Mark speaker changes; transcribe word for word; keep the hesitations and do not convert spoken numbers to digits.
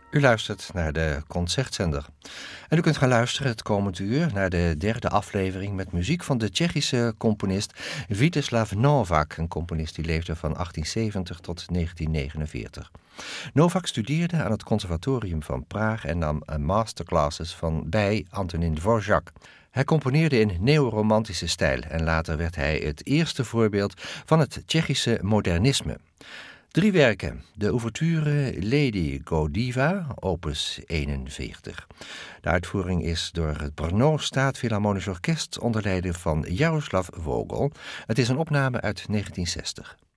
Speaker 1: U luistert naar de Concertzender. En u kunt gaan luisteren het komend uur naar de derde aflevering met muziek van de Tsjechische componist Vítězslav Novák, een componist die leefde van achttien zeventig tot negentien negenenveertig. Novák studeerde aan het Conservatorium van Praag en nam masterclasses van bij Antonin Dvorak. Hij componeerde in neoromantische stijl en later werd hij het eerste voorbeeld van het Tsjechische modernisme. Drie werken. De ouverture Lady Godiva, opus eenenveertig. De uitvoering is door het Brno Staatsfilharmonisch Orkest onder leiding van Jaroslav Vogel. Het is een opname uit negentien zestig.